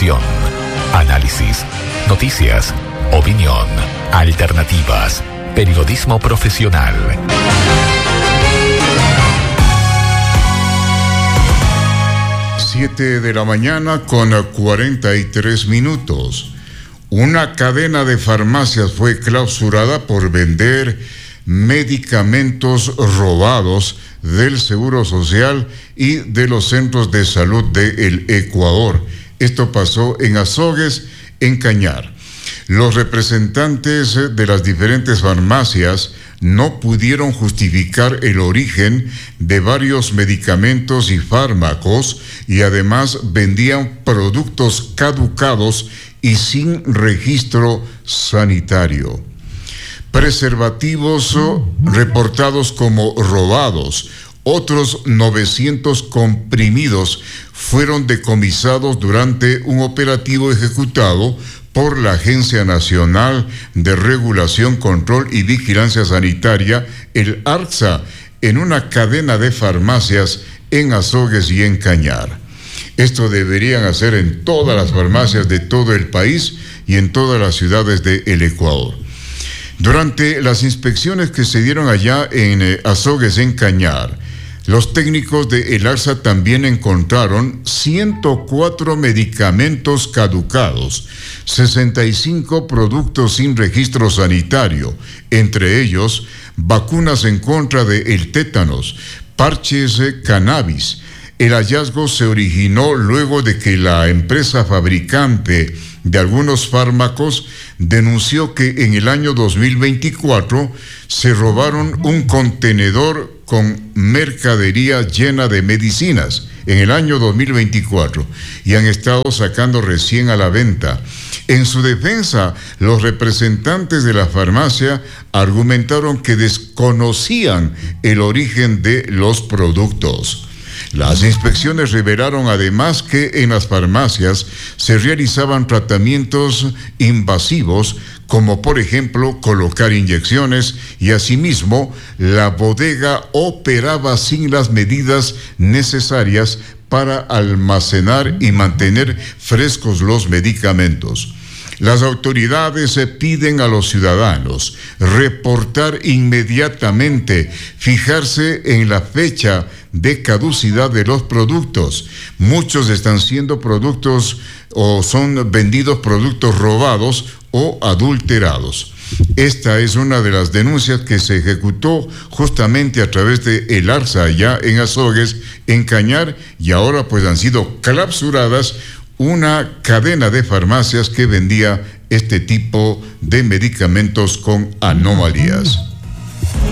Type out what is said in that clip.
Información, análisis, noticias, opinión, alternativas, periodismo profesional. 7 de la mañana con 43 minutos. Una cadena de farmacias fue clausurada por vender medicamentos robados del Seguro Social y de los centros de salud del Ecuador. Esto pasó en Azogues, en Cañar. Los representantes de las diferentes farmacias no pudieron justificar el origen de varios medicamentos y fármacos y además vendían productos caducados y sin registro sanitario. Preservativos reportados como robados. Otros 900 comprimidos fueron decomisados durante un operativo ejecutado por la Agencia Nacional de Regulación, Control y Vigilancia Sanitaria, el ARCSA, en una cadena de farmacias en Azogues y en Cañar. Esto deberían hacer en todas las farmacias de todo el país y en todas las ciudades del Ecuador. Durante las inspecciones que se dieron allá en Azogues, en Cañar, los técnicos de el ARCSA también encontraron 104 medicamentos caducados, 65 productos sin registro sanitario, entre ellos vacunas en contra del tétanos, parches cannabis. El hallazgo se originó luego de que la empresa fabricante de algunos fármacos denunció que en el año 2024 se robaron un contenedor con mercadería llena de medicinas en el año 2024 y han estado sacando recién a la venta. En su defensa, los representantes de la farmacia argumentaron que desconocían el origen de los productos. Las inspecciones revelaron además que en las farmacias se realizaban tratamientos invasivos, como por ejemplo colocar inyecciones, y asimismo la bodega operaba sin las medidas necesarias para almacenar y mantener frescos los medicamentos. Las autoridades piden a los ciudadanos reportar inmediatamente, fijarse en la fecha de caducidad de los productos. Muchos están siendo productos o son vendidos productos robados o adulterados. Esta es una de las denuncias que se ejecutó justamente a través de el ARCSA allá en Azogues, en Cañar, y ahora pues han sido clausuradas una cadena de farmacias que vendía este tipo de medicamentos con anomalías.